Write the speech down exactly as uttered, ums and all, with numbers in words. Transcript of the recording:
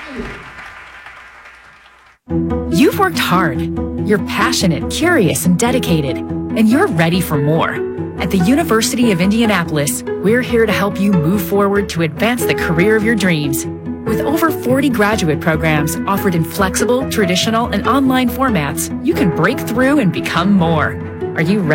You've worked hard. You're passionate, curious, and dedicated, and you're ready for more. At the University of Indianapolis, we're here to help you move forward to advance the career of your dreams. With over forty graduate programs offered in flexible, traditional, and online formats, you can break through and become more. Are you ready?